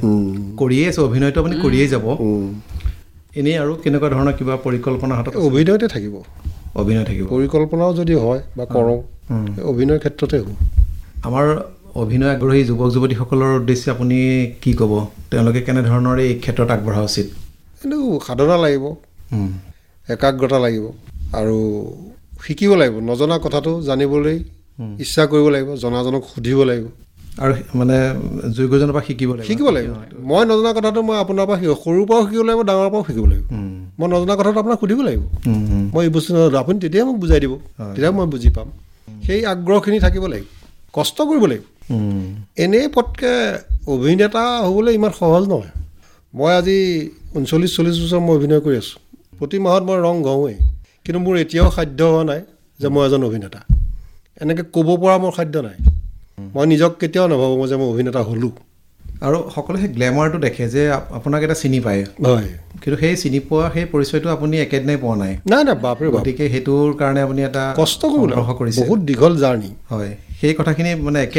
কৰিয়ে আছে অভিনয়টো আপুনি কৰিয়ে যাব এনেই আৰু কেনেকুৱা ধৰণৰ কিবা পৰিকল্পনা হাতত অভিনয়তে থাকিব পৰিকল্পনাও যদি হয় বা কৰোঁ অভিনয়ৰ ক্ষেত্ৰতে হ'ব আমাৰ অভিনয় আগ্ৰহী যুৱক যুৱতীসকলৰ উদ্দেশ্যে আপুনি কি ক'ব তেওঁলোকে কেনেধৰণৰ এই ক্ষেত্ৰত আগবঢ়া উচিত কিন্তু সাধনা লাগিব একাগ্ৰতা লাগিব আৰু শিকিব লাগিব নজনা কথাটো জানিবলৈ ইচ্ছা কৰিব লাগিব জনাজনক সুধিব লাগিব আৰু মানে যোগ্যজনৰ পৰা শিকিব লাগিব মই নজনা কথাটো মই আপোনাৰ পৰা সৰুৰ পৰাও শিকিব লাগিব ডাঙৰৰ পৰাও শিকিব লাগিব মই নজনা কথাটো আপোনাক সুধিব লাগিব মই এই বস্তু নাজানো আপুনি তেতিয়া মোক বুজাই দিব তেতিয়া মই বুজি পাম সেই আগ্ৰহখিনি থাকিব লাগিব কষ্ট কৰিব লাগিব এনেই পটকৈ অভিনেতা হ'বলৈ ইমান সহজ নহয় মই আজি 39-40 বছৰ মই অভিনয় কৰি আছোঁ প্ৰতি মাহত মই ৰং ঘঁওৱেই কিন্তু মোৰ এতিয়াও সাধ্য হোৱা নাই যে মই এজন অভিনেতা এনেকৈ ক'ব পৰা মোৰ সাধ্য নাই মই নিজক কেতিয়াও নাভাবোঁ যে মই অভিনেতা হ'লোঁ আৰু সকলোৱে সেই গ্লেমাৰটো দেখে যে আপোনাক এটা চিনি পায় হয় কিন্তু সেই চিনি পোৱা সেই পৰিচয়টো আপুনি একেদিনাই পোৱা নাই বাপৰে গতিকে সেইটোৰ কাৰণে আপুনি এটা কষ্ট কৰিছে বহুত দীঘল জাৰ্ণি হয় সেই কথাখিনি মানে